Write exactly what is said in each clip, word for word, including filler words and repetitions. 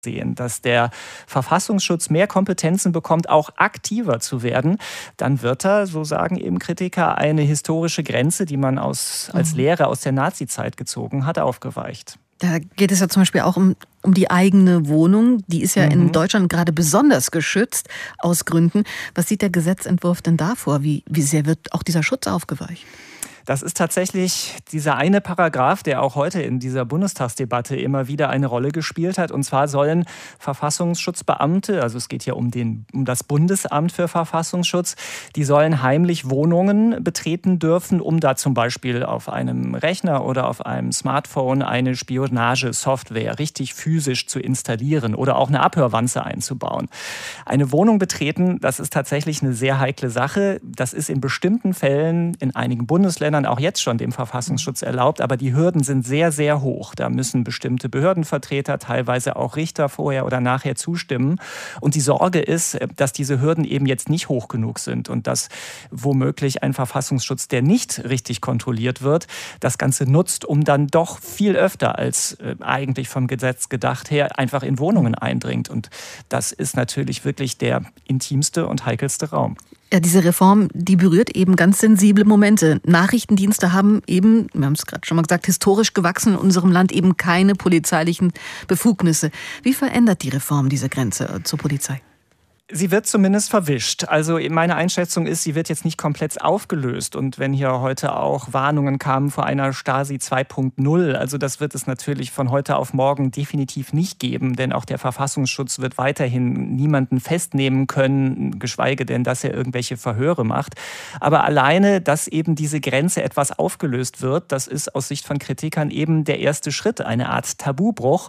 sehen, dass der Verfassungsschutz mehr Kompetenzen bekommt, auch aktiver zu werden, dann wird er, so sagen eben Kritiker, eine historische Grenze, die man aus, als Lehre aus der Nazizeit gezogen hat, aufgeweicht. Da geht es ja zum Beispiel auch um, um die eigene Wohnung. Die ist ja mhm. in Deutschland gerade besonders geschützt aus Gründen. Was sieht der Gesetzentwurf denn da vor? Wie, wie sehr wird auch dieser Schutz aufgeweicht? Das ist tatsächlich dieser eine Paragraph, der auch heute in dieser Bundestagsdebatte immer wieder eine Rolle gespielt hat. Und zwar sollen Verfassungsschutzbeamte, also es geht hier um, den, um das Bundesamt für Verfassungsschutz, die sollen heimlich Wohnungen betreten dürfen, um da zum Beispiel auf einem Rechner oder auf einem Smartphone eine Spionagesoftware richtig physisch zu installieren oder auch eine Abhörwanze einzubauen. Eine Wohnung betreten, das ist tatsächlich eine sehr heikle Sache. Das ist in bestimmten Fällen in einigen Bundesländern auch jetzt schon dem Verfassungsschutz erlaubt, aber die Hürden sind sehr, sehr hoch. Da müssen bestimmte Behördenvertreter, teilweise auch Richter vorher oder nachher zustimmen. Und die Sorge ist, dass diese Hürden eben jetzt nicht hoch genug sind und dass womöglich ein Verfassungsschutz, der nicht richtig kontrolliert wird, das Ganze nutzt, um dann doch viel öfter als eigentlich vom Gesetz gedacht her einfach in Wohnungen eindringt. Und das ist natürlich wirklich der intimste und heikelste Raum. Ja, diese Reform, die berührt eben ganz sensible Momente. Nachrichtendienste haben eben, wir haben es gerade schon mal gesagt, historisch gewachsen in unserem Land eben keine polizeilichen Befugnisse. Wie verändert die Reform diese Grenze zur Polizei? Sie wird zumindest verwischt. Also meine Einschätzung ist, sie wird jetzt nicht komplett aufgelöst. Und wenn hier heute auch Warnungen kamen vor einer Stasi zwei Punkt null, also das wird es natürlich von heute auf morgen definitiv nicht geben. Denn auch der Verfassungsschutz wird weiterhin niemanden festnehmen können, geschweige denn, dass er irgendwelche Verhöre macht. Aber alleine, dass eben diese Grenze etwas aufgelöst wird, das ist aus Sicht von Kritikern eben der erste Schritt, eine Art Tabubruch.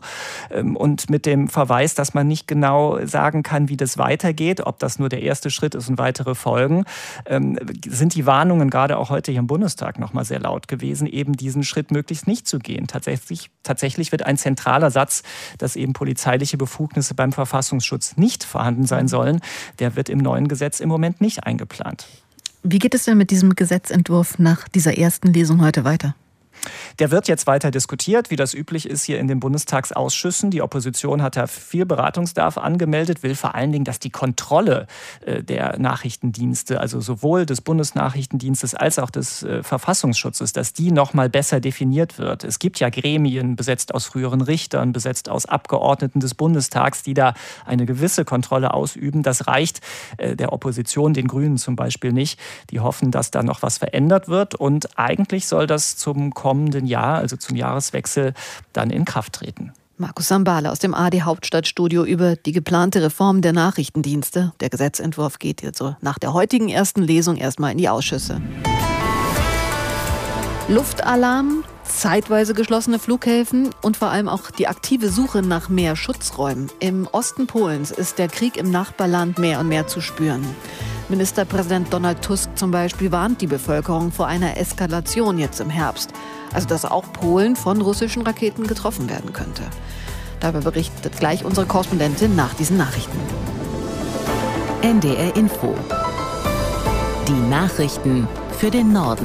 Und mit dem Verweis, dass man nicht genau sagen kann, wie das weitergeht, geht, ob das nur der erste Schritt ist und weitere Folgen, ähm, sind die Warnungen gerade auch heute hier im Bundestag noch mal sehr laut gewesen, eben diesen Schritt möglichst nicht zu gehen. Tatsächlich, tatsächlich wird ein zentraler Satz, dass eben polizeiliche Befugnisse beim Verfassungsschutz nicht vorhanden sein sollen, der wird im neuen Gesetz im Moment nicht eingeplant. Wie geht es denn mit diesem Gesetzentwurf nach dieser ersten Lesung heute weiter? Der wird jetzt weiter diskutiert, wie das üblich ist hier in den Bundestagsausschüssen. Die Opposition hat da viel Beratungsbedarf angemeldet, will vor allen Dingen, dass die Kontrolle der Nachrichtendienste, also sowohl des Bundesnachrichtendienstes als auch des Verfassungsschutzes, dass die noch mal besser definiert wird. Es gibt ja Gremien, besetzt aus früheren Richtern, besetzt aus Abgeordneten des Bundestags, die da eine gewisse Kontrolle ausüben. Das reicht der Opposition, den Grünen zum Beispiel nicht. Die hoffen, dass da noch was verändert wird. Und eigentlich soll das zum kommenden Jahr, also zum Jahreswechsel, dann in Kraft treten. Markus Sambale aus dem A R D Hauptstadtstudio über die geplante Reform der Nachrichtendienste. Der Gesetzentwurf geht jetzt so nach der heutigen ersten Lesung erstmal in die Ausschüsse. Luftalarm, zeitweise geschlossene Flughäfen und vor allem auch die aktive Suche nach mehr Schutzräumen. Im Osten Polens ist der Krieg im Nachbarland mehr und mehr zu spüren. Ministerpräsident Donald Tusk zum Beispiel warnt die Bevölkerung vor einer Eskalation jetzt im Herbst. Also dass auch Polen von russischen Raketen getroffen werden könnte. Darüber berichtet gleich unsere Korrespondentin nach diesen Nachrichten. N D R Info. Die Nachrichten für den Norden.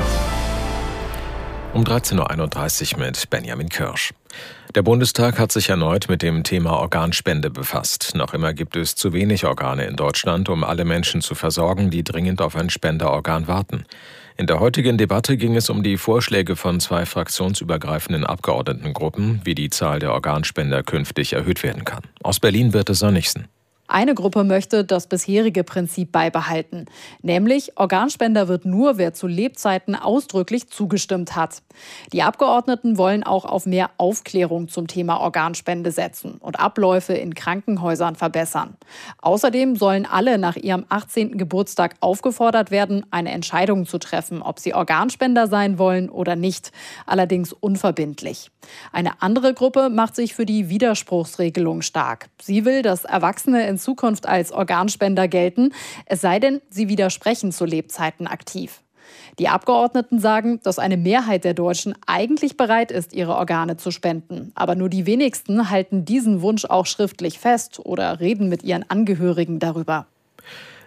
Um dreizehn Uhr einunddreißig mit Benjamin Kirsch. Der Bundestag hat sich erneut mit dem Thema Organspende befasst. Noch immer gibt es zu wenig Organe in Deutschland, um alle Menschen zu versorgen, die dringend auf ein Spenderorgan warten. In der heutigen Debatte ging es um die Vorschläge von zwei fraktionsübergreifenden Abgeordnetengruppen, wie die Zahl der Organspender künftig erhöht werden kann. Aus Berlin Birte Sönnigsen. Eine Gruppe möchte das bisherige Prinzip beibehalten. Nämlich, Organspender wird nur, wer zu Lebzeiten ausdrücklich zugestimmt hat. Die Abgeordneten wollen auch auf mehr Aufklärung zum Thema Organspende setzen und Abläufe in Krankenhäusern verbessern. Außerdem sollen alle nach ihrem achtzehnten Geburtstag aufgefordert werden, eine Entscheidung zu treffen, ob sie Organspender sein wollen oder nicht. Allerdings unverbindlich. Eine andere Gruppe macht sich für die Widerspruchsregelung stark. Sie will, dass Erwachsene in Zukunft als Organspender gelten, es sei denn, sie widersprechen zu Lebzeiten aktiv. Die Abgeordneten sagen, dass eine Mehrheit der Deutschen eigentlich bereit ist, ihre Organe zu spenden. Aber nur die wenigsten halten diesen Wunsch auch schriftlich fest oder reden mit ihren Angehörigen darüber.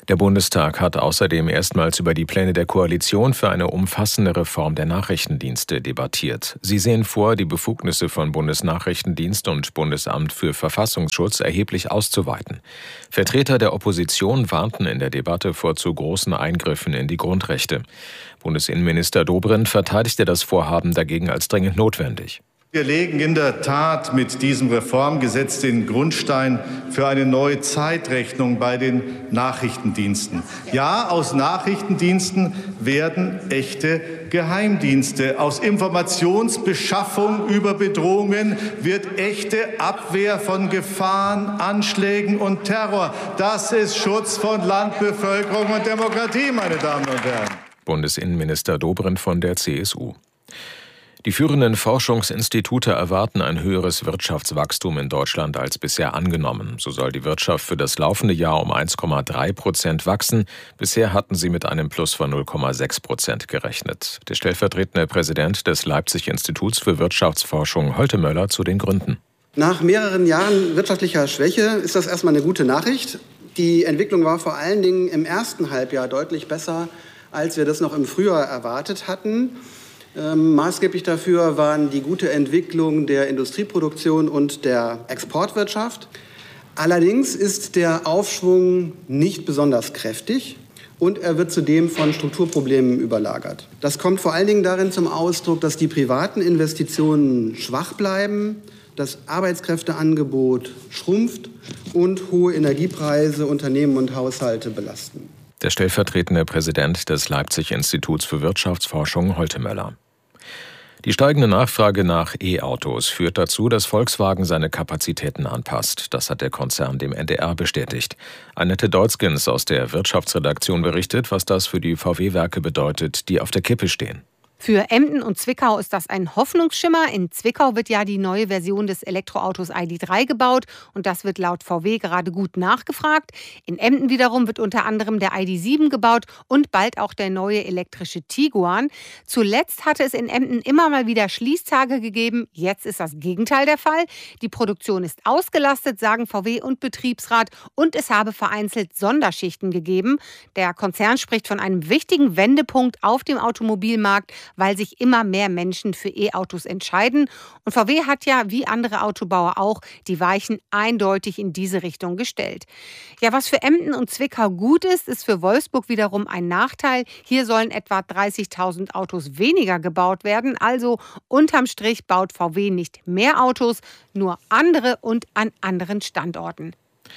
Der Bundestag hat außerdem erstmals über die Pläne der Koalition für eine umfassende Reform der Nachrichtendienste debattiert. Sie sehen vor, die Befugnisse von Bundesnachrichtendienst und Bundesamt für Verfassungsschutz erheblich auszuweiten. Vertreter der Opposition warnten in der Debatte vor zu großen Eingriffen in die Grundrechte. Bundesinnenminister Dobrindt verteidigte das Vorhaben dagegen als dringend notwendig. Wir legen in der Tat mit diesem Reformgesetz den Grundstein für eine neue Zeitrechnung bei den Nachrichtendiensten. Ja, aus Nachrichtendiensten werden echte Geheimdienste. Aus Informationsbeschaffung über Bedrohungen wird echte Abwehr von Gefahren, Anschlägen und Terror. Das ist Schutz von Land, Bevölkerung und Demokratie, meine Damen und Herren. Bundesinnenminister Dobrindt von der C S U. Die führenden Forschungsinstitute erwarten ein höheres Wirtschaftswachstum in Deutschland als bisher angenommen. So soll die Wirtschaft für das laufende Jahr um eins Komma drei Prozent wachsen. Bisher hatten sie mit einem Plus von null Komma sechs Prozent gerechnet. Der stellvertretende Präsident des Leipzig-Instituts für Wirtschaftsforschung, Holte Möller, zu den Gründen. Nach mehreren Jahren wirtschaftlicher Schwäche ist das erstmal eine gute Nachricht. Die Entwicklung war vor allen Dingen im ersten Halbjahr deutlich besser, als wir das noch im Frühjahr erwartet hatten. Ähm, maßgeblich dafür waren die gute Entwicklung der Industrieproduktion und der Exportwirtschaft. Allerdings ist der Aufschwung nicht besonders kräftig und er wird zudem von Strukturproblemen überlagert. Das kommt vor allen Dingen darin zum Ausdruck, dass die privaten Investitionen schwach bleiben, das Arbeitskräfteangebot schrumpft und hohe Energiepreise Unternehmen und Haushalte belasten. Der stellvertretende Präsident des Leipzig-Instituts für Wirtschaftsforschung, Holte Möller. Die steigende Nachfrage nach E-Autos führt dazu, dass Volkswagen seine Kapazitäten anpasst. Das hat der Konzern dem N D R bestätigt. Annette Deutzgens aus der Wirtschaftsredaktion berichtet, was das für die V W-Werke bedeutet, die auf der Kippe stehen. Für Emden und Zwickau ist das ein Hoffnungsschimmer. In Zwickau wird ja die neue Version des Elektroautos I D drei gebaut und das wird laut V W gerade gut nachgefragt. In Emden wiederum wird unter anderem der I D sieben gebaut und bald auch der neue elektrische Tiguan. Zuletzt hatte es in Emden immer mal wieder Schließtage gegeben. Jetzt ist das Gegenteil der Fall. Die Produktion ist ausgelastet, sagen V W und Betriebsrat, und es habe vereinzelt Sonderschichten gegeben. Der Konzern spricht von einem wichtigen Wendepunkt auf dem Automobilmarkt, weil sich immer mehr Menschen für E-Autos entscheiden. Und V W hat ja, wie andere Autobauer auch, die Weichen eindeutig in diese Richtung gestellt. Ja, was für Emden und Zwickau gut ist, ist für Wolfsburg wiederum ein Nachteil. Hier sollen etwa dreißigtausend Autos weniger gebaut werden. Also unterm Strich baut V W nicht mehr Autos, nur andere und an anderen Standorten.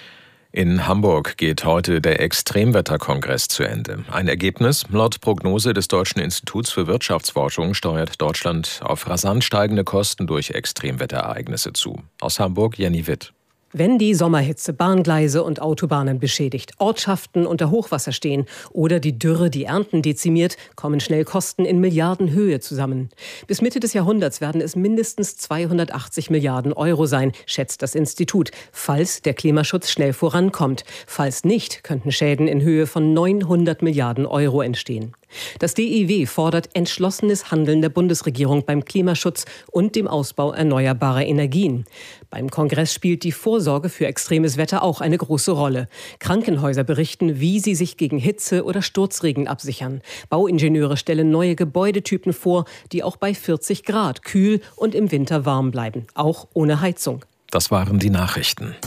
In Hamburg geht heute der Extremwetterkongress zu Ende. Ein Ergebnis: Laut Prognose des Deutschen Instituts für Wirtschaftsforschung steuert Deutschland auf rasant steigende Kosten durch Extremwetterereignisse zu. Aus Hamburg Jenny Witt. Wenn die Sommerhitze Bahngleise und Autobahnen beschädigt, Ortschaften unter Hochwasser stehen oder die Dürre die Ernten dezimiert, kommen schnell Kosten in Milliardenhöhe zusammen. Bis Mitte des Jahrhunderts werden es mindestens zweihundertachtzig Milliarden Euro sein, schätzt das Institut, falls der Klimaschutz schnell vorankommt. Falls nicht, könnten Schäden in Höhe von neunhundert Milliarden Euro entstehen. Das D I W fordert entschlossenes Handeln der Bundesregierung beim Klimaschutz und dem Ausbau erneuerbarer Energien. Beim Kongress spielt die Vorsorge für extremes Wetter auch eine große Rolle. Krankenhäuser berichten, wie sie sich gegen Hitze oder Sturzregen absichern. Bauingenieure stellen neue Gebäudetypen vor, die auch bei vierzig Grad kühl und im Winter warm bleiben, auch ohne Heizung. Das waren die Nachrichten.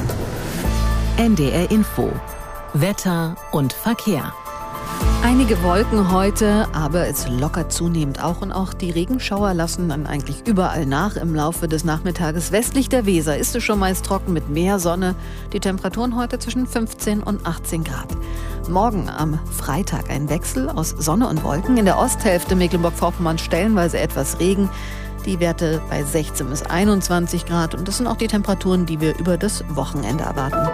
N D R Info. Wetter und Verkehr. Einige Wolken heute, aber es lockert zunehmend auch. Und auch die Regenschauer lassen dann eigentlich überall nach. Im Laufe des Nachmittages westlich der Weser ist es schon meist trocken mit mehr Sonne. Die Temperaturen heute zwischen fünfzehn und achtzehn Grad. Morgen am Freitag ein Wechsel aus Sonne und Wolken. In der Osthälfte Mecklenburg-Vorpommern stellenweise etwas Regen. Die Werte bei sechzehn bis einundzwanzig Grad. Und das sind auch die Temperaturen, die wir über das Wochenende erwarten.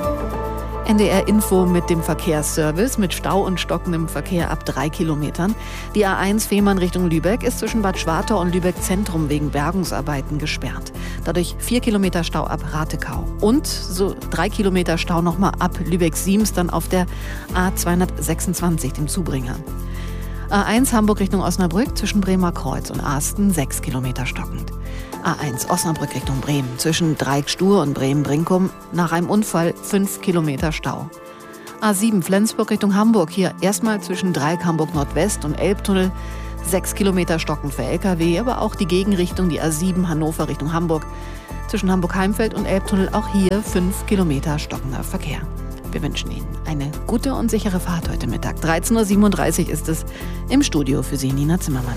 N D R Info mit dem Verkehrsservice mit Stau und stockendem Verkehr ab drei Kilometern. Die A eins Fehmarn Richtung Lübeck ist zwischen Bad Schwartau und Lübeck Zentrum wegen Bergungsarbeiten gesperrt. Dadurch vier Kilometer Stau ab Ratekau. Und so drei Kilometer Stau nochmal ab Lübeck-Siems dann auf der A zweihundertsechsundzwanzig, dem Zubringer. A eins Hamburg Richtung Osnabrück zwischen Bremer Kreuz und Asten sechs Kilometer stockend. A eins Osnabrück Richtung Bremen zwischen Dreieckstur und Bremen-Brinkum nach einem Unfall fünf Kilometer Stau. A sieben Flensburg Richtung Hamburg. Hier erstmal zwischen Dreieck Hamburg Nordwest und Elbtunnel. Sechs Kilometer Stocken für L K W, aber auch die Gegenrichtung, die A sieben Hannover Richtung Hamburg. Zwischen Hamburg-Heimfeld und Elbtunnel auch hier fünf Kilometer stockender Verkehr. Wir wünschen Ihnen eine gute und sichere Fahrt heute Mittag. dreizehn Uhr siebenunddreißig ist es im Studio für Sie, Nina Zimmermann.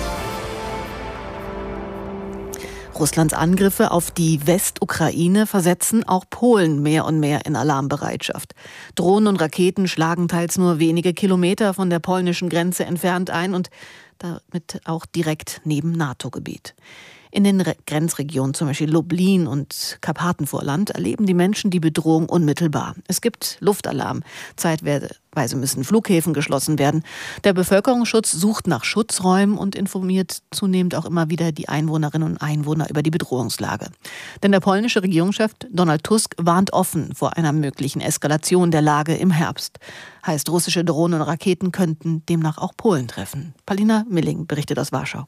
Russlands Angriffe auf die Westukraine versetzen auch Polen mehr und mehr in Alarmbereitschaft. Drohnen und Raketen schlagen teils nur wenige Kilometer von der polnischen Grenze entfernt ein und damit auch direkt neben NATO-Gebiet. In den Re- Grenzregionen, zum Beispiel Lublin und Karpatenvorland, erleben die Menschen die Bedrohung unmittelbar. Es gibt Luftalarm. Zeitweise müssen Flughäfen geschlossen werden. Der Bevölkerungsschutz sucht nach Schutzräumen und informiert zunehmend auch immer wieder die Einwohnerinnen und Einwohner über die Bedrohungslage. Denn der polnische Regierungschef Donald Tusk warnt offen vor einer möglichen Eskalation der Lage im Herbst. Heißt, russische Drohnen und Raketen könnten demnach auch Polen treffen. Palina Milling berichtet aus Warschau.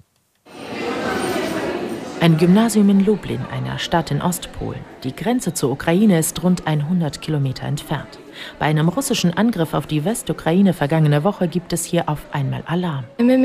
Ein Gymnasium in Lublin, einer Stadt in Ostpolen. Die Grenze zur Ukraine ist rund hundert Kilometer entfernt. Bei einem russischen Angriff auf die Westukraine vergangene Woche gibt es hier auf einmal Alarm.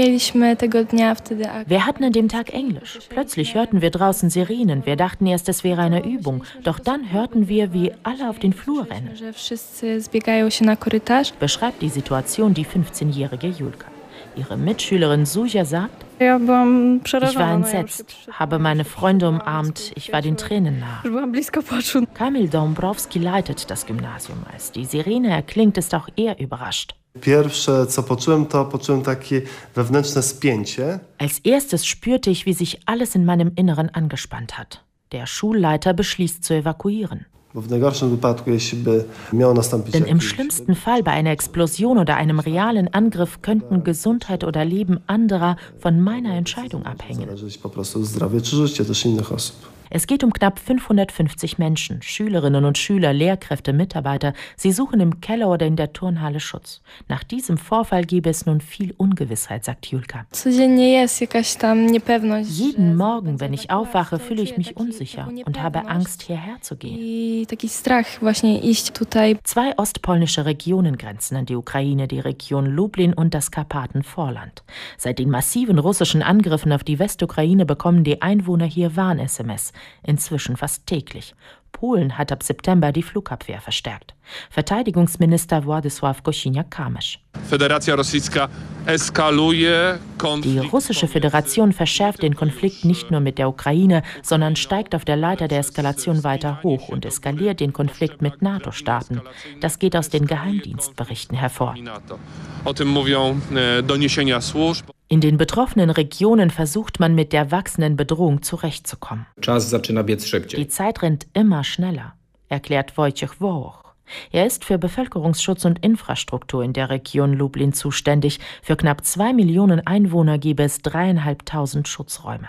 Wir hatten an dem Tag Englisch. Plötzlich hörten wir draußen Sirenen. Wir dachten erst, es wäre eine Übung. Doch dann hörten wir, wie alle auf den Flur rennen. Beschreibt die Situation die fünfzehnjährige Julka. Ihre Mitschülerin Suja sagt: Ich war entsetzt, habe meine Freunde umarmt, ich war den Tränen nah. Kamil Dąbrowski leitet das Gymnasium. Als die Sirene erklingt, ist auch er überrascht. Als erstes spürte ich, wie sich alles in meinem Inneren angespannt hat. Der Schulleiter beschließt zu evakuieren. Denn im schlimmsten Fall bei einer Explosion oder einem realen Angriff könnten Gesundheit oder Leben anderer von meiner Entscheidung abhängen. Es geht um knapp fünfhundertfünfzig Menschen, Schülerinnen und Schüler, Lehrkräfte, Mitarbeiter. Sie suchen im Keller oder in der Turnhalle Schutz. Nach diesem Vorfall gäbe es nun viel Ungewissheit, sagt Julka. Jeden Morgen, wenn ich aufwache, fühle ich mich unsicher und habe Angst, hierher zu gehen. Zwei ostpolnische Regionen grenzen an die Ukraine, die Region Lublin und das Karpatenvorland. Seit den massiven russischen Angriffen auf die Westukraine bekommen die Einwohner hier Warn-S M S. Inzwischen fast täglich. Polen hat ab September die Flugabwehr verstärkt. Verteidigungsminister Władysław Kosiniak-Kamysz. Die russische Föderation verschärft den Konflikt nicht nur mit der Ukraine, sondern steigt auf der Leiter der Eskalation weiter hoch und eskaliert den Konflikt mit NATO-Staaten. Das geht aus den Geheimdienstberichten hervor. In den betroffenen Regionen versucht man, mit der wachsenden Bedrohung zurechtzukommen. Die Zeit rennt immer schneller, erklärt Wojciech Wołoch. Er ist für Bevölkerungsschutz und Infrastruktur in der Region Lublin zuständig. Für knapp zwei Millionen Einwohner gäbe es dreieinhalbtausend Schutzräume.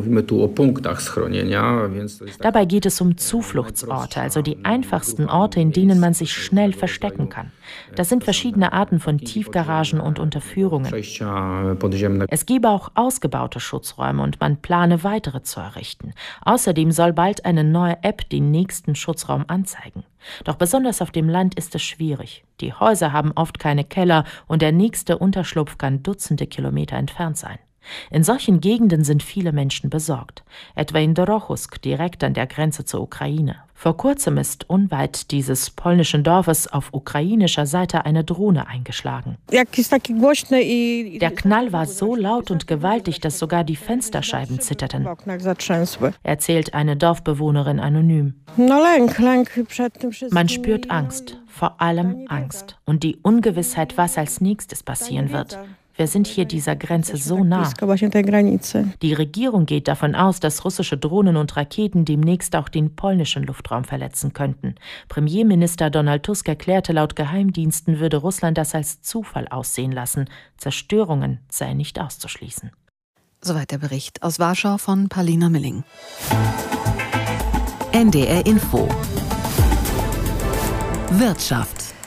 Dabei geht es um Zufluchtsorte, also die einfachsten Orte, in denen man sich schnell verstecken kann. Das sind verschiedene Arten von Tiefgaragen und Unterführungen. Es gebe auch ausgebaute Schutzräume und man plane weitere zu errichten. Außerdem soll bald eine neue App den nächsten Schutzraum anzeigen. Doch besonders auf dem Land ist es schwierig. Die Häuser haben oft keine Keller und der nächste Unterschlupf kann Dutzende Kilometer entfernt sein. In solchen Gegenden sind viele Menschen besorgt, etwa in Dorochusk, direkt an der Grenze zur Ukraine. Vor kurzem ist unweit dieses polnischen Dorfes auf ukrainischer Seite eine Drohne eingeschlagen. Der Knall war so laut und gewaltig, dass sogar die Fensterscheiben zitterten, erzählt eine Dorfbewohnerin anonym. Man spürt Angst, vor allem Angst und die Ungewissheit, was als nächstes passieren wird. Wir sind hier dieser Grenze so nah. Die Regierung geht davon aus, dass russische Drohnen und Raketen demnächst auch den polnischen Luftraum verletzen könnten. Premierminister Donald Tusk erklärte, laut Geheimdiensten würde Russland das als Zufall aussehen lassen. Zerstörungen seien nicht auszuschließen. Soweit der Bericht aus Warschau von Palina Milling. N D R Info. Wirtschaft.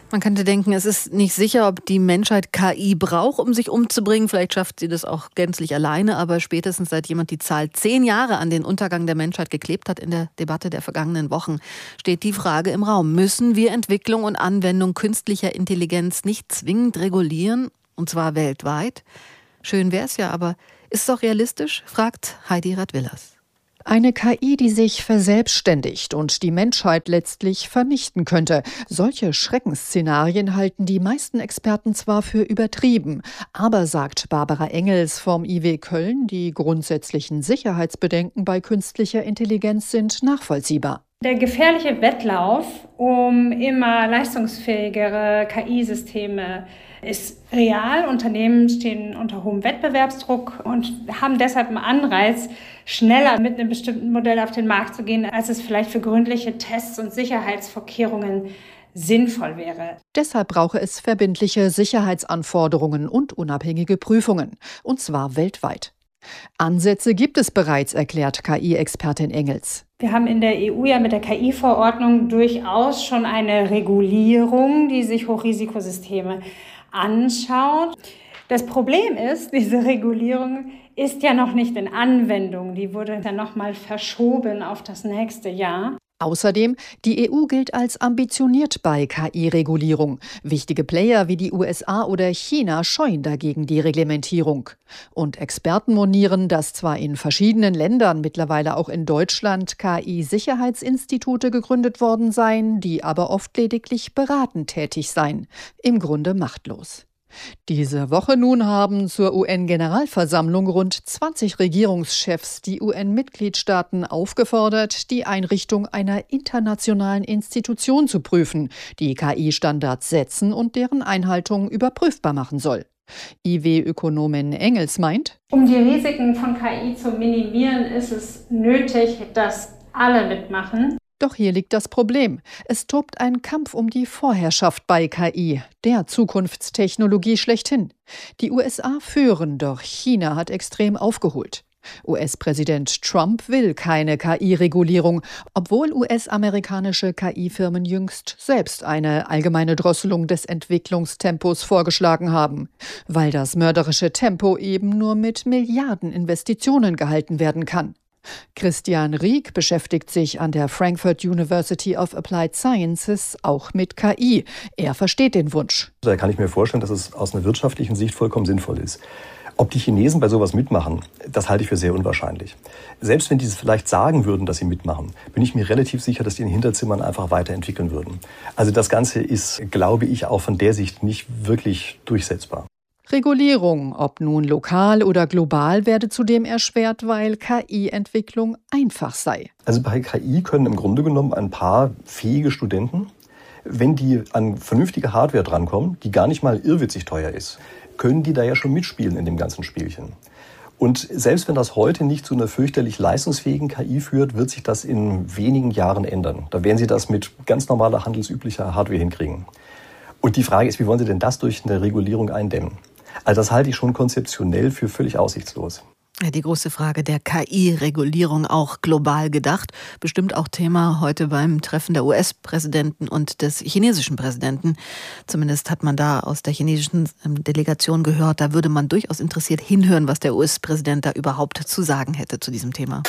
Man könnte denken, es ist nicht sicher, ob die Menschheit K I braucht, um sich umzubringen. Vielleicht schafft sie das auch gänzlich alleine. Aber spätestens seit jemand die Zahl zehn Jahre an den Untergang der Menschheit geklebt hat in der Debatte der vergangenen Wochen, steht die Frage im Raum. Müssen wir Entwicklung und Anwendung künstlicher Intelligenz nicht zwingend regulieren? Und zwar weltweit? Schön wäre es ja, aber ist es auch realistisch? Fragt Heidi Radwillers. Eine K I, die sich verselbstständigt und die Menschheit letztlich vernichten könnte. Solche Schreckensszenarien halten die meisten Experten zwar für übertrieben, aber, sagt Barbara Engels vom I W Köln, die grundsätzlichen Sicherheitsbedenken bei künstlicher Intelligenz sind nachvollziehbar. Der gefährliche Wettlauf um immer leistungsfähigere K I-Systeme ist real. Unternehmen stehen unter hohem Wettbewerbsdruck und haben deshalb einen Anreiz, schneller mit einem bestimmten Modell auf den Markt zu gehen, als es vielleicht für gründliche Tests und Sicherheitsvorkehrungen sinnvoll wäre. Deshalb brauche es verbindliche Sicherheitsanforderungen und unabhängige Prüfungen, und zwar weltweit. Ansätze gibt es bereits, erklärt K I-Expertin Engels. Wir haben in der E U ja mit der K I-Verordnung durchaus schon eine Regulierung, die sich Hochrisikosysteme anschaut. Das Problem ist, diese Regulierung ist ja noch nicht in Anwendung. Die wurde dann nochmal verschoben auf das nächste Jahr. Außerdem, die E U gilt als ambitioniert bei K I-Regulierung. Wichtige Player wie die U S A oder China scheuen dagegen die Reglementierung. Und Experten monieren, dass zwar in verschiedenen Ländern, mittlerweile auch in Deutschland, K I-Sicherheitsinstitute gegründet worden seien, die aber oft lediglich beratend tätig seien. Im Grunde machtlos. Diese Woche nun haben zur U N-Generalversammlung rund zwanzig Regierungschefs die U N-Mitgliedstaaten aufgefordert, die Einrichtung einer internationalen Institution zu prüfen, die K I-Standards setzen und deren Einhaltung überprüfbar machen soll. I W-Ökonomin Engels meint: Um die Risiken von K I zu minimieren, ist es nötig, dass alle mitmachen. Doch hier liegt das Problem. Es tobt ein Kampf um die Vorherrschaft bei K I, der Zukunftstechnologie schlechthin. Die U S A führen, doch China hat extrem aufgeholt. U S-Präsident Trump will keine K I-Regulierung, obwohl U S-amerikanische K I-Firmen jüngst selbst eine allgemeine Drosselung des Entwicklungstempos vorgeschlagen haben, weil das mörderische Tempo eben nur mit Milliardeninvestitionen gehalten werden kann. Christian Rieck beschäftigt sich an der Frankfurt University of Applied Sciences auch mit K I. Er versteht den Wunsch. Da kann ich mir vorstellen, dass es aus einer wirtschaftlichen Sicht vollkommen sinnvoll ist. Ob die Chinesen bei sowas mitmachen, das halte ich für sehr unwahrscheinlich. Selbst wenn die es vielleicht sagen würden, dass sie mitmachen, bin ich mir relativ sicher, dass die in Hinterzimmern einfach weiterentwickeln würden. Also das Ganze ist, glaube ich, auch von der Sicht nicht wirklich durchsetzbar. Regulierung, ob nun lokal oder global, werde zudem erschwert, weil K I-Entwicklung einfach sei. Also bei K I können im Grunde genommen ein paar fähige Studenten, wenn die an vernünftige Hardware drankommen, die gar nicht mal irrwitzig teuer ist, können die da ja schon mitspielen in dem ganzen Spielchen. Und selbst wenn das heute nicht zu einer fürchterlich leistungsfähigen K I führt, wird sich das in wenigen Jahren ändern. Da werden sie das mit ganz normaler handelsüblicher Hardware hinkriegen. Und die Frage ist, wie wollen sie denn das durch eine Regulierung eindämmen? Also das halte ich schon konzeptionell für völlig aussichtslos. Ja, die große Frage der K I-Regulierung auch global gedacht. Bestimmt auch Thema heute beim Treffen der U S-Präsidenten und des chinesischen Präsidenten. Zumindest hat man da aus der chinesischen Delegation gehört, da würde man durchaus interessiert hinhören, was der U S-Präsident da überhaupt zu sagen hätte zu diesem Thema.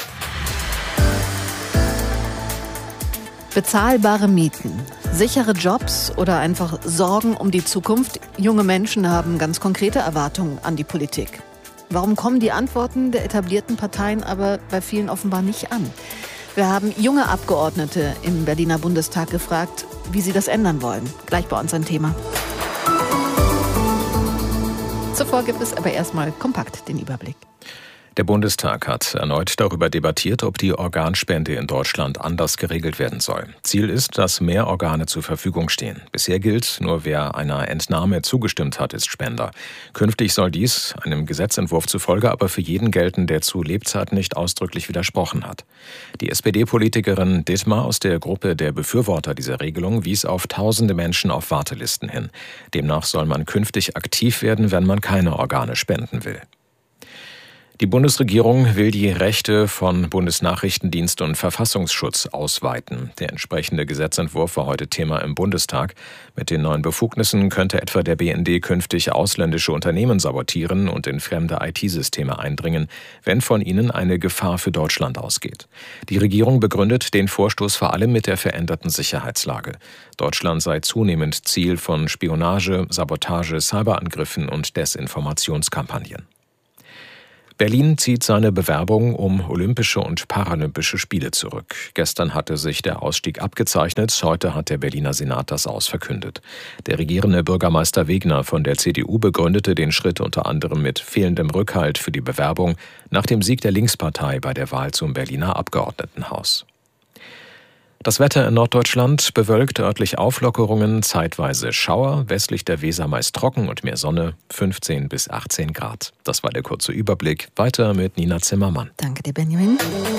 Bezahlbare Mieten, sichere Jobs oder einfach Sorgen um die Zukunft. Junge Menschen haben ganz konkrete Erwartungen an die Politik. Warum kommen die Antworten der etablierten Parteien aber bei vielen offenbar nicht an? Wir haben junge Abgeordnete im Berliner Bundestag gefragt, wie sie das ändern wollen. Gleich bei uns ein Thema. Zuvor gibt es aber erstmal kompakt den Überblick. Der Bundestag hat erneut darüber debattiert, ob die Organspende in Deutschland anders geregelt werden soll. Ziel ist, dass mehr Organe zur Verfügung stehen. Bisher gilt, nur wer einer Entnahme zugestimmt hat, ist Spender. Künftig soll dies, einem Gesetzentwurf zufolge, aber für jeden gelten, der zu Lebzeiten nicht ausdrücklich widersprochen hat. Die S P D-Politikerin Dittmar aus der Gruppe der Befürworter dieser Regelung wies auf tausende Menschen auf Wartelisten hin. Demnach soll man künftig aktiv werden, wenn man keine Organe spenden will. Die Bundesregierung will die Rechte von Bundesnachrichtendienst und Verfassungsschutz ausweiten. Der entsprechende Gesetzentwurf war heute Thema im Bundestag. Mit den neuen Befugnissen könnte etwa der B N D künftig ausländische Unternehmen sabotieren und in fremde I T-Systeme eindringen, wenn von ihnen eine Gefahr für Deutschland ausgeht. Die Regierung begründet den Vorstoß vor allem mit der veränderten Sicherheitslage. Deutschland sei zunehmend Ziel von Spionage, Sabotage, Cyberangriffen und Desinformationskampagnen. Berlin zieht seine Bewerbung um Olympische und Paralympische Spiele zurück. Gestern hatte sich der Ausstieg abgezeichnet, heute hat der Berliner Senat das Aus verkündet. Der regierende Bürgermeister Wegner von der C D U begründete den Schritt unter anderem mit fehlendem Rückhalt für die Bewerbung nach dem Sieg der Linkspartei bei der Wahl zum Berliner Abgeordnetenhaus. Das Wetter in Norddeutschland: bewölkt, örtlich Auflockerungen, zeitweise Schauer, westlich der Weser meist trocken und mehr Sonne, fünfzehn bis achtzehn Grad. Das war der kurze Überblick. Weiter mit Nina Zimmermann. Danke dir, Benjamin.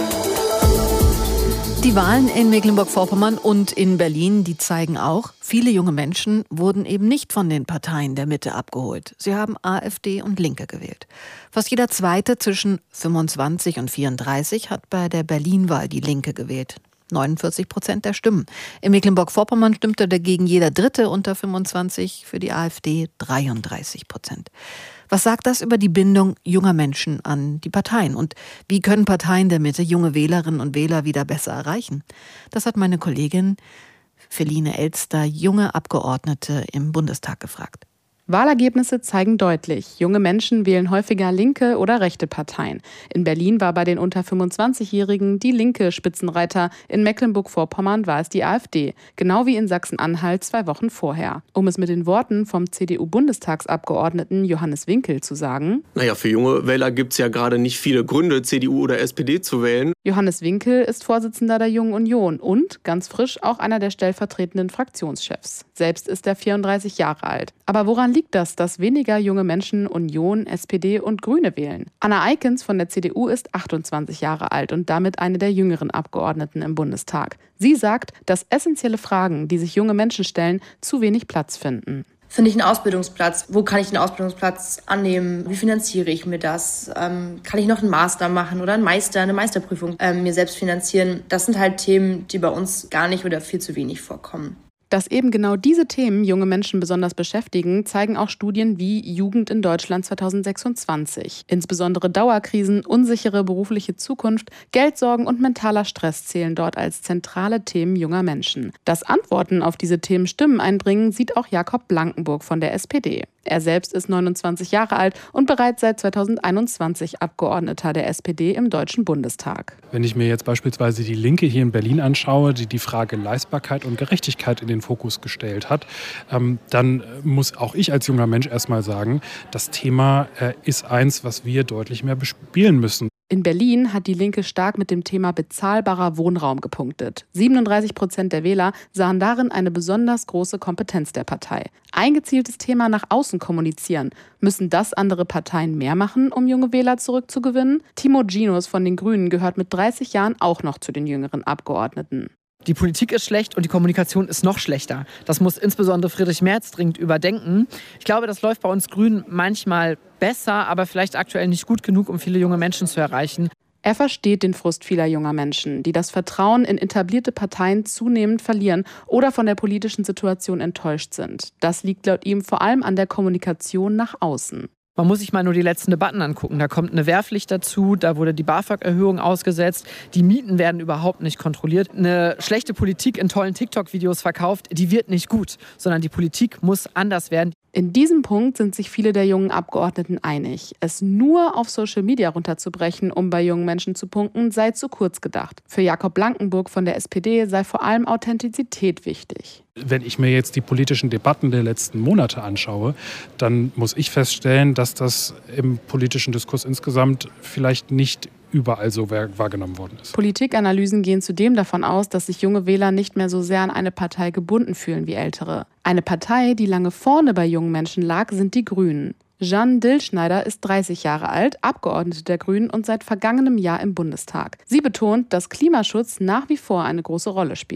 Die Wahlen in Mecklenburg-Vorpommern und in Berlin, die zeigen auch, viele junge Menschen wurden eben nicht von den Parteien der Mitte abgeholt. Sie haben AfD und Linke gewählt. Fast jeder Zweite zwischen fünfundzwanzig und vierunddreißig hat bei der Berlin-Wahl die Linke gewählt. neunundvierzig Prozent der Stimmen. In Mecklenburg-Vorpommern stimmte dagegen jeder Dritte unter fünfundzwanzig für die AfD, dreiunddreißig Prozent. Was sagt das über die Bindung junger Menschen an die Parteien? Und wie können Parteien der Mitte junge Wählerinnen und Wähler wieder besser erreichen? Das hat meine Kollegin Feline Elster, junge Abgeordnete im Bundestag, gefragt. Wahlergebnisse zeigen deutlich, junge Menschen wählen häufiger linke oder rechte Parteien. In Berlin war bei den unter fünfundzwanzigjährigen die Linke Spitzenreiter, in Mecklenburg-Vorpommern war es die AfD, genau wie in Sachsen-Anhalt zwei Wochen vorher. Um es mit den Worten vom C D U-Bundestagsabgeordneten Johannes Winkel zu sagen: Naja, für junge Wähler gibt es ja gerade nicht viele Gründe, C D U oder S P D zu wählen. Johannes Winkel ist Vorsitzender der Jungen Union und, ganz frisch, auch einer der stellvertretenden Fraktionschefs. Selbst ist er vierunddreißig Jahre alt. Aber woran liegt das, dass weniger junge Menschen Union, S P D und Grüne wählen? Anna Eikens von der C D U ist achtundzwanzig Jahre alt und damit eine der jüngeren Abgeordneten im Bundestag. Sie sagt, dass essentielle Fragen, die sich junge Menschen stellen, zu wenig Platz finden. Finde ich einen Ausbildungsplatz? Wo kann ich einen Ausbildungsplatz annehmen? Wie finanziere ich mir das? Ähm, kann ich noch einen Master machen oder einen Meister, eine Meisterprüfung ähm, mir selbst finanzieren? Das sind halt Themen, die bei uns gar nicht oder viel zu wenig vorkommen. Dass eben genau diese Themen junge Menschen besonders beschäftigen, zeigen auch Studien wie Jugend in Deutschland zweitausendsechsundzwanzig. Insbesondere Dauerkrisen, unsichere berufliche Zukunft, Geldsorgen und mentaler Stress zählen dort als zentrale Themen junger Menschen. Dass Antworten auf diese Themen Stimmen einbringen, sieht auch Jakob Blankenburg von der S P D. Er selbst ist neunundzwanzig Jahre alt und bereits seit zweitausendeinundzwanzig Abgeordneter der S P D im Deutschen Bundestag. Wenn ich mir jetzt beispielsweise die Linke hier in Berlin anschaue, die die Frage Leistbarkeit und Gerechtigkeit in den Fokus gestellt hat, ähm, dann muss auch ich als junger Mensch erstmal sagen, das Thema äh, ist eins, was wir deutlich mehr bespielen müssen. In Berlin hat die Linke stark mit dem Thema bezahlbarer Wohnraum gepunktet. siebenunddreißig Prozent der Wähler sahen darin eine besonders große Kompetenz der Partei. Ein gezieltes Thema nach außen kommunizieren. Müssen das andere Parteien mehr machen, um junge Wähler zurückzugewinnen? Timo Ginos von den Grünen gehört mit dreißig Jahren auch noch zu den jüngeren Abgeordneten. Die Politik ist schlecht und die Kommunikation ist noch schlechter. Das muss insbesondere Friedrich Merz dringend überdenken. Ich glaube, das läuft bei uns Grünen manchmal besser, aber vielleicht aktuell nicht gut genug, um viele junge Menschen zu erreichen. Er versteht den Frust vieler junger Menschen, die das Vertrauen in etablierte Parteien zunehmend verlieren oder von der politischen Situation enttäuscht sind. Das liegt laut ihm vor allem an der Kommunikation nach außen. Man muss sich mal nur die letzten Debatten angucken. Da kommt eine Wehrpflicht dazu, da wurde die BAföG-Erhöhung ausgesetzt, die Mieten werden überhaupt nicht kontrolliert. Eine schlechte Politik in tollen TikTok-Videos verkauft, die wird nicht gut, sondern die Politik muss anders werden. In diesem Punkt sind sich viele der jungen Abgeordneten einig. Es nur auf Social Media runterzubrechen, um bei jungen Menschen zu punkten, sei zu kurz gedacht. Für Jakob Blankenburg von der S P D sei vor allem Authentizität wichtig. Wenn ich mir jetzt die politischen Debatten der letzten Monate anschaue, dann muss ich feststellen, dass das im politischen Diskurs insgesamt vielleicht nicht überall so wahrgenommen worden ist. Politikanalysen gehen zudem davon aus, dass sich junge Wähler nicht mehr so sehr an eine Partei gebunden fühlen wie ältere. Eine Partei, die lange vorne bei jungen Menschen lag, sind die Grünen. Jeanne Dillschneider ist dreißig Jahre alt, Abgeordnete der Grünen und seit vergangenem Jahr im Bundestag. Sie betont, dass Klimaschutz nach wie vor eine große Rolle spielt.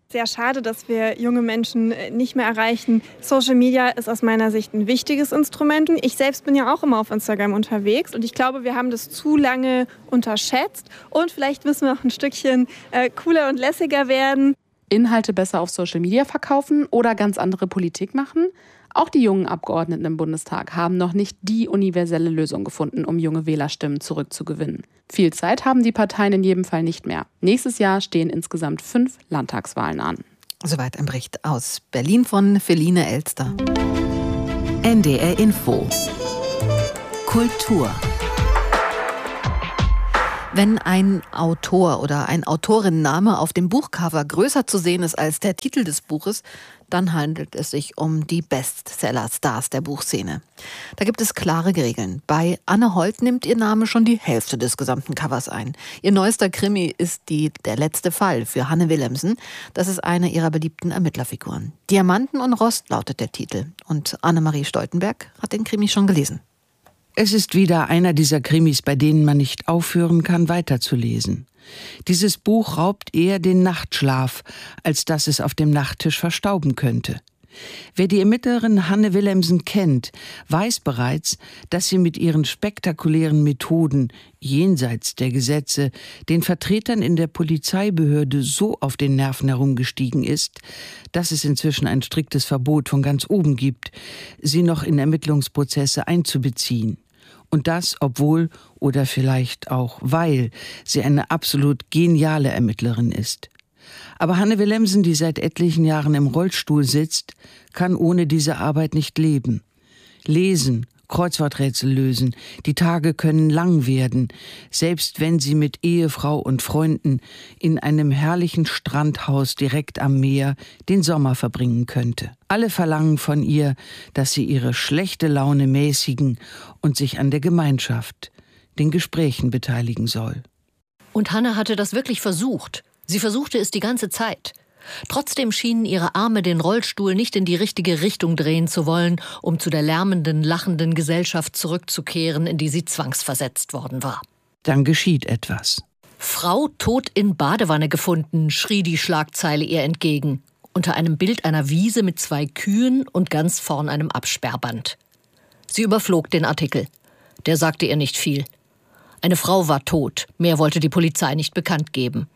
Sehr schade, dass wir junge Menschen nicht mehr erreichen. Social Media ist aus meiner Sicht ein wichtiges Instrument. Ich selbst bin ja auch immer auf Instagram unterwegs und ich glaube, wir haben das zu lange unterschätzt und vielleicht müssen wir auch ein Stückchen äh, cooler und lässiger werden. Inhalte besser auf Social Media verkaufen oder ganz andere Politik machen? Auch die jungen Abgeordneten im Bundestag haben noch nicht die universelle Lösung gefunden, um junge Wählerstimmen zurückzugewinnen. Viel Zeit haben die Parteien in jedem Fall nicht mehr. Nächstes Jahr stehen insgesamt fünf Landtagswahlen an. Soweit ein Bericht aus Berlin von Feline Elster. N D R Info. Kultur. Wenn ein Autor oder ein Autorinnenname auf dem Buchcover größer zu sehen ist als der Titel des Buches, dann handelt es sich um die Bestseller-Stars der Buchszene. Da gibt es klare Regeln. Bei Anne Holt nimmt ihr Name schon die Hälfte des gesamten Covers ein. Ihr neuester Krimi ist die Der letzte Fall für Hanne Wilhelmsen. Das ist eine ihrer beliebten Ermittlerfiguren. Diamanten und Rost lautet der Titel. Und Annemarie Stoltenberg hat den Krimi schon gelesen. Es ist wieder einer dieser Krimis, bei denen man nicht aufhören kann, weiterzulesen. Dieses Buch raubt eher den Nachtschlaf, als dass es auf dem Nachttisch verstauben könnte. Wer die Ermittlerin Hanne Wilhelmsen kennt, weiß bereits, dass sie mit ihren spektakulären Methoden jenseits der Gesetze den Vertretern in der Polizeibehörde so auf den Nerven herumgestiegen ist, dass es inzwischen ein striktes Verbot von ganz oben gibt, sie noch in Ermittlungsprozesse einzubeziehen. Und das, obwohl oder vielleicht auch weil sie eine absolut geniale Ermittlerin ist. Aber Hanne Wilhelmsen, die seit etlichen Jahren im Rollstuhl sitzt, kann ohne diese Arbeit nicht leben. Lesen, Kreuzworträtsel lösen, die Tage können lang werden, selbst wenn sie mit Ehefrau und Freunden in einem herrlichen Strandhaus direkt am Meer den Sommer verbringen könnte. Alle verlangen von ihr, dass sie ihre schlechte Laune mäßigen und sich an der Gemeinschaft, den Gesprächen beteiligen soll. Und Hanne hatte das wirklich versucht. Sie versuchte es die ganze Zeit. Trotzdem schienen ihre Arme den Rollstuhl nicht in die richtige Richtung drehen zu wollen, um zu der lärmenden, lachenden Gesellschaft zurückzukehren, in die sie zwangsversetzt worden war. Dann geschieht etwas. Frau tot in Badewanne gefunden, schrie die Schlagzeile ihr entgegen, unter einem Bild einer Wiese mit zwei Kühen und ganz vorn einem Absperrband. Sie überflog den Artikel. Der sagte ihr nicht viel. Eine Frau war tot, mehr wollte die Polizei nicht bekannt geben.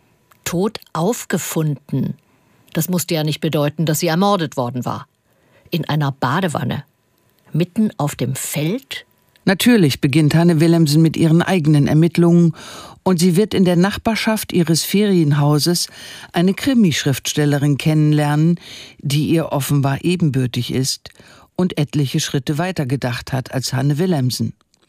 Tot aufgefunden. Das musste ja nicht bedeuten, dass sie ermordet worden war. In einer Badewanne. Mitten auf dem Feld? Natürlich beginnt Hanne Wilhelmsen mit ihren eigenen Ermittlungen und sie wird in der Nachbarschaft ihres Ferienhauses eine Krimi-Schriftstellerin kennenlernen, die ihr offenbar ebenbürtig ist und etliche Schritte weitergedacht hat als Hanne Wilhelmsen.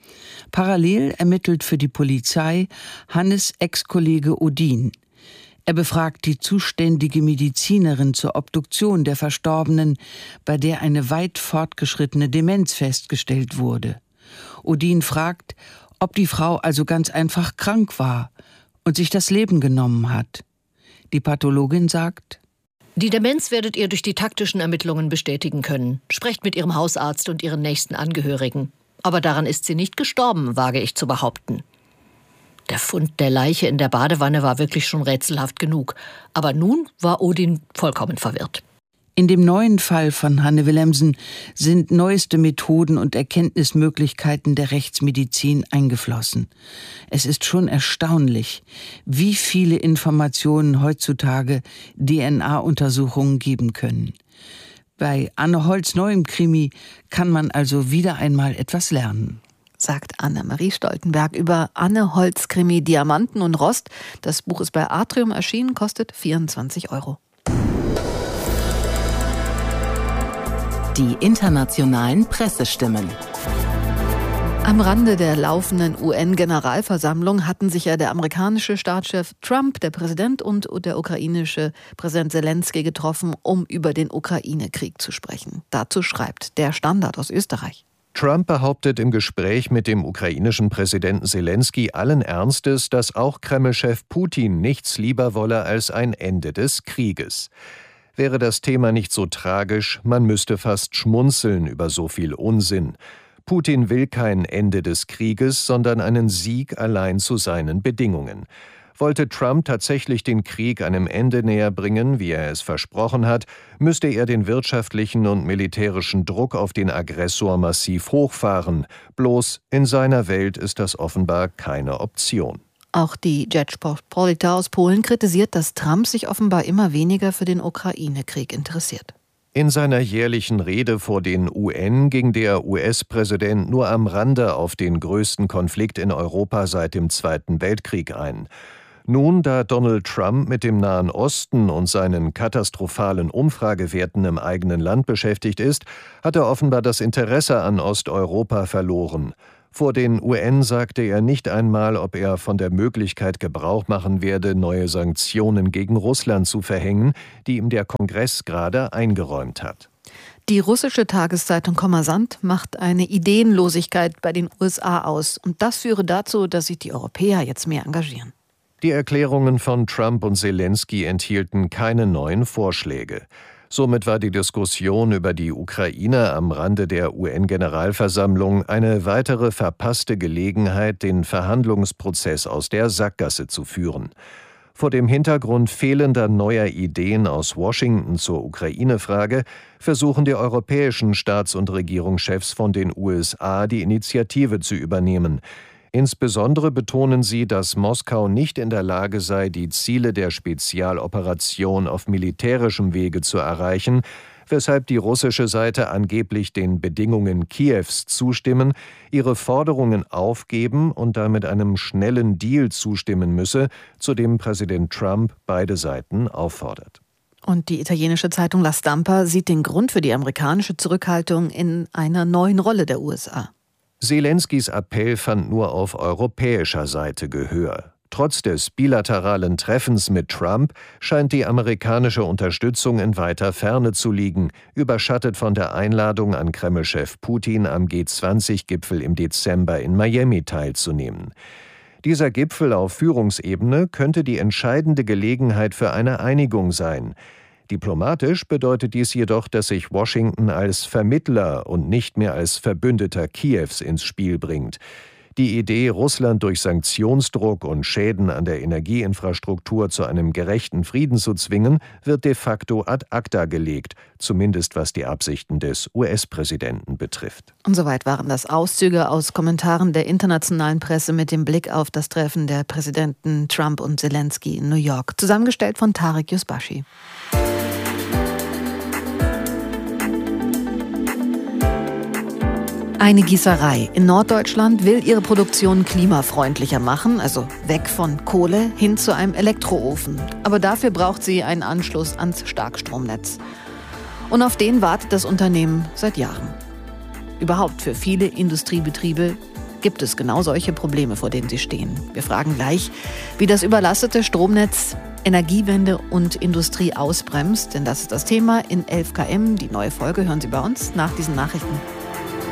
Parallel ermittelt für die Polizei Hannes Ex-Kollege Odin. Er befragt die zuständige Medizinerin zur Obduktion der Verstorbenen, bei der eine weit fortgeschrittene Demenz festgestellt wurde. Odin fragt, ob die Frau also ganz einfach krank war und sich das Leben genommen hat. Die Pathologin sagt: Die Demenz werdet ihr durch die taktischen Ermittlungen bestätigen können. Sprecht mit ihrem Hausarzt und ihren nächsten Angehörigen. Aber daran ist sie nicht gestorben, wage ich zu behaupten. Der Fund der Leiche in der Badewanne war wirklich schon rätselhaft genug. Aber nun war Odin vollkommen verwirrt. In dem neuen Fall von Hanne Wilhelmsen sind neueste Methoden und Erkenntnismöglichkeiten der Rechtsmedizin eingeflossen. Es ist schon erstaunlich, wie viele Informationen heutzutage D N A-Untersuchungen geben können. Bei Anne Holts neuem Krimi kann man also wieder einmal etwas lernen. Sagt Annemarie Stoltenberg über Anne Holts Krimi Diamanten und Rost. Das Buch ist bei Atrium erschienen, kostet vierundzwanzig Euro. Die internationalen Pressestimmen. Am Rande der laufenden U N-Generalversammlung hatten sich ja der amerikanische Staatschef Trump, der Präsident und der ukrainische Präsident Zelensky getroffen, um über den Ukraine-Krieg zu sprechen. Dazu schreibt der Standard aus Österreich. Trump behauptet im Gespräch mit dem ukrainischen Präsidenten Zelensky allen Ernstes, dass auch Kreml-Chef Putin nichts lieber wolle als ein Ende des Krieges. Wäre das Thema nicht so tragisch, man müsste fast schmunzeln über so viel Unsinn. Putin will kein Ende des Krieges, sondern einen Sieg allein zu seinen Bedingungen. Wollte Trump tatsächlich den Krieg einem Ende näher bringen, wie er es versprochen hat, müsste er den wirtschaftlichen und militärischen Druck auf den Aggressor massiv hochfahren. Bloß in seiner Welt ist das offenbar keine Option. Auch die Rzeczpospolita aus Polen kritisiert, dass Trump sich offenbar immer weniger für den Ukraine-Krieg interessiert. In seiner jährlichen Rede vor den U N ging der U S-Präsident nur am Rande auf den größten Konflikt in Europa seit dem Zweiten Weltkrieg ein. Nun, da Donald Trump mit dem Nahen Osten und seinen katastrophalen Umfragewerten im eigenen Land beschäftigt ist, hat er offenbar das Interesse an Osteuropa verloren. Vor den U N sagte er nicht einmal, ob er von der Möglichkeit Gebrauch machen werde, neue Sanktionen gegen Russland zu verhängen, die ihm der Kongress gerade eingeräumt hat. Die russische Tageszeitung Kommersant macht eine Ideenlosigkeit bei den U S A aus. Und das führe dazu, dass sich die Europäer jetzt mehr engagieren. Die Erklärungen von Trump und Zelensky enthielten keine neuen Vorschläge. Somit war die Diskussion über die Ukraine am Rande der U N-Generalversammlung eine weitere verpasste Gelegenheit, den Verhandlungsprozess aus der Sackgasse zu führen. Vor dem Hintergrund fehlender neuer Ideen aus Washington zur Ukraine-Frage versuchen die europäischen Staats- und Regierungschefs von den U S A, die Initiative zu übernehmen. Insbesondere betonen sie, dass Moskau nicht in der Lage sei, die Ziele der Spezialoperation auf militärischem Wege zu erreichen, weshalb die russische Seite angeblich den Bedingungen Kiews zustimmen, ihre Forderungen aufgeben und damit einem schnellen Deal zustimmen müsse, zu dem Präsident Trump beide Seiten auffordert. Und die italienische Zeitung La Stampa sieht den Grund für die amerikanische Zurückhaltung in einer neuen Rolle der U S A. Zelenskys Appell fand nur auf europäischer Seite Gehör. Trotz des bilateralen Treffens mit Trump scheint die amerikanische Unterstützung in weiter Ferne zu liegen, überschattet von der Einladung an Kreml-Chef Putin am G zwanzig Gipfel im Dezember in Miami teilzunehmen. Dieser Gipfel auf Führungsebene könnte die entscheidende Gelegenheit für eine Einigung sein. Diplomatisch bedeutet dies jedoch, dass sich Washington als Vermittler und nicht mehr als Verbündeter Kiews ins Spiel bringt. Die Idee, Russland durch Sanktionsdruck und Schäden an der Energieinfrastruktur zu einem gerechten Frieden zu zwingen, wird de facto ad acta gelegt, zumindest was die Absichten des U S-Präsidenten betrifft. Und soweit waren das Auszüge aus Kommentaren der internationalen Presse mit dem Blick auf das Treffen der Präsidenten Trump und Zelensky in New York, zusammengestellt von Tarek Yusbashi. Eine Gießerei in Norddeutschland will ihre Produktion klimafreundlicher machen, also weg von Kohle hin zu einem Elektroofen. Aber dafür braucht sie einen Anschluss ans Starkstromnetz. Und auf den wartet das Unternehmen seit Jahren. Überhaupt für viele Industriebetriebe gibt es genau solche Probleme, vor denen sie stehen. Wir fragen gleich, wie das überlastete Stromnetz Energiewende und Industrie ausbremst, denn das ist das Thema in elf Kilometer. Die neue Folge hören Sie bei uns nach diesen Nachrichten.